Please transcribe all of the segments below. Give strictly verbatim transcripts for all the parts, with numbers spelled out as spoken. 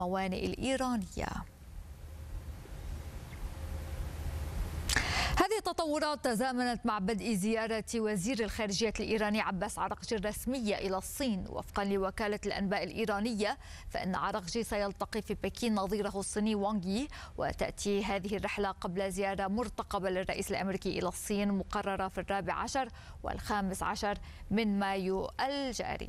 الموانئ الإيرانية. هذه التطورات تزامنت مع بدء زيارة وزير الخارجية الإيراني عباس عراقجي الرسمية إلى الصين. وفقا لوكالة الأنباء الإيرانية فإن عراقجي سيلتقي في بكين نظيره الصيني وانغ يي، وتأتي هذه الرحلة قبل زيارة مرتقبة للرئيس الأمريكي إلى الصين مقررة في الرابع عشر والخامس عشر من مايو الجاري.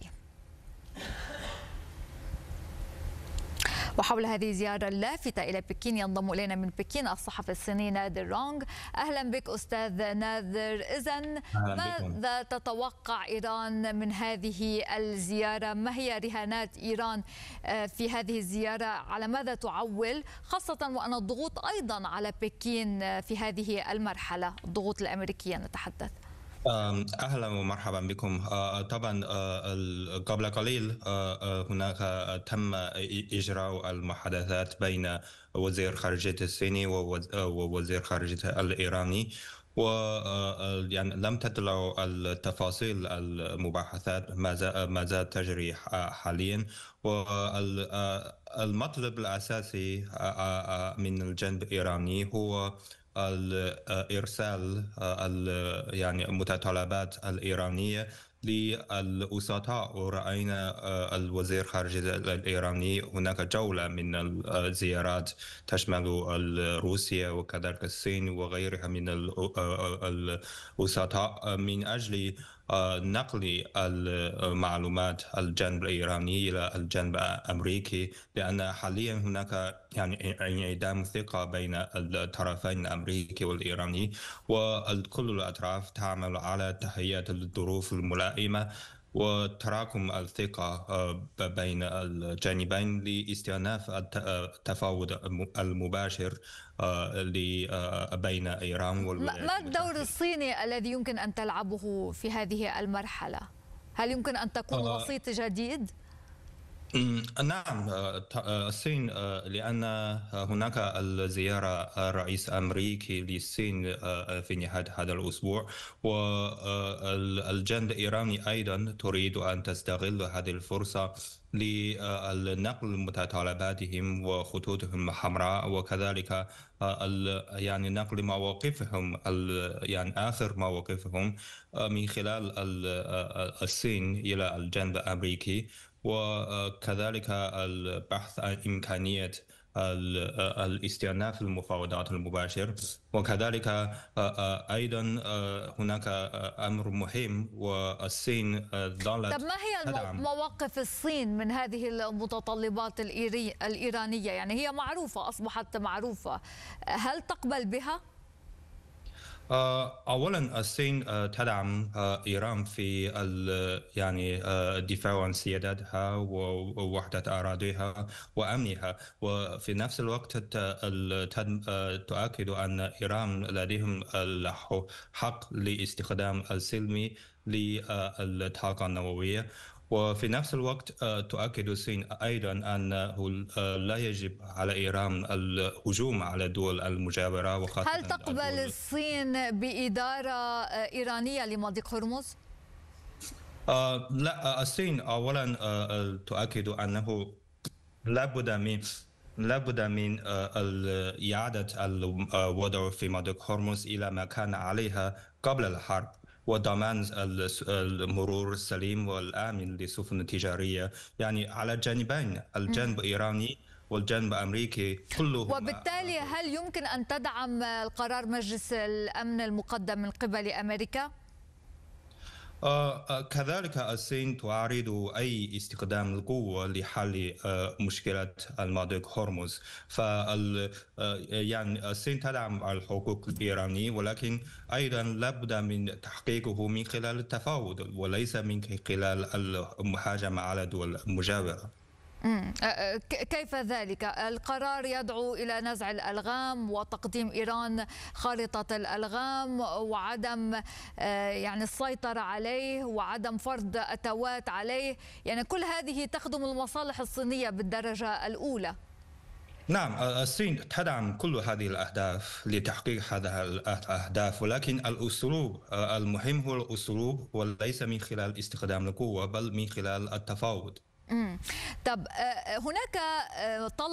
وحول هذه الزيارة اللافتة إلى بكين ينضم إلينا من بكين الصحفي الصيني نادر رونغ. أهلا بك أستاذ نادر. إذن ماذا تتوقع إيران من هذه الزيارة؟ ما هي رهانات إيران في هذه الزيارة؟ على ماذا تعول، خاصة وأن الضغوط أيضا على بكين في هذه المرحلة، الضغوط الأمريكية نتحدث؟ أهلا ومرحبا بكم. طبعا قبل قليل هناك تم إجراء المحادثات بين وزير خارجية الصيني ووزير خارجية الإيراني، و يعني لم تطلع التفاصيل المباحثات ما زالت تجري حاليا. والمطلب الأساسي من الجانب الإيراني هو الإرسال يعني المتطلبات الإيرانية للوسطاء. ورأينا الوزير الخارجية الإيراني هناك جولة من الزيارات تشمل روسيا وكذلك الصين وغيرها من الوسطاء من أجل نقل المعلومات الجانب الإيراني إلى الجانب الأمريكي، لأن حاليا هناك يعني انعدام ثقة بين الطرفين الأمريكي والإيراني، وكل الأطراف تعمل على تهيئة الظروف الملائمة وتراكم الثقة بين الجانبين لاستئناف التفاوض المباشر بين إيران والولايات المتحدة. ما الدور الصيني الذي يمكن أن تلعبه في هذه المرحلة؟ هل يمكن أن تكون وسيط جديد؟ نعم، الصين، لأن هناك الزيارة الرئيس الأمريكي للصين في نهاية هذا الأسبوع، والجانب الإيراني أيضا تريد أن تستغل هذه الفرصة لنقل متطلباتهم وخطوطهم الحمراء، وكذلك يعني نقل مواقفهم يعني آخر مواقفهم من خلال الصين إلى الجانب الأمريكي، وكذلك البحث عن إمكانية الاستئناف المفاوضات المباشر. وكذلك أيضا هناك أمر مهم، والصين ظلت. طب ما هي مواقف الصين من هذه المتطلبات الإيرانية؟ يعني هي معروفة، أصبحت معروفة، هل تقبل بها؟ أولا الصين تدعم إيران في يعني الدفاع عن سيادتها ووحدة أراضيها وأمنها، وفي نفس الوقت تؤكد أن إيران لديهم الحق لاستخدام السلمي للطاقة النووية. وفي نفس الوقت تؤكد الصين أيضا أنه لا يجب على إيران الهجوم على الدول المجاورة، وخاصة هل تقبل الصين بإدارة إيرانية لمضيق هرمز؟ آه لا، الصين أولا آه تؤكد أنه لابد من لابد من إعادة الوضع في مضيق هرمز إلى ما كان عليها قبل الحرب، وضمان المرور السليم والآمن للسفن التجارية، يعني على الجانبين، الجانب الإيراني والجانب الأمريكي كلهم. وبالتالي هل يمكن أن تدعم القرار مجلس الأمن المقدم من قبل أمريكا؟ آه كذلك الصين تعارض أي استخدام القوة لحل آه مشكلة المضيق هرمز. فال آه يعني الصين تدعم الحقوق الإيراني، ولكن أيضا لابد من تحقيقه من خلال التفاوض وليس من خلال المهاجمة على دول مجاورة. كيف ذلك؟ القرار يدعو إلى نزع الألغام وتقديم إيران خارطة الألغام وعدم يعني السيطرة عليه وعدم فرض أتوات عليه، يعني كل هذه تخدم المصالح الصينية بالدرجة الأولى. نعم، الصين تدعم كل هذه الأهداف لتحقيق هذه الأهداف، ولكن الأسلوب المهم هو الأسلوب، وليس من خلال استخدام القوة بل من خلال التفاوض. طب هناك طلب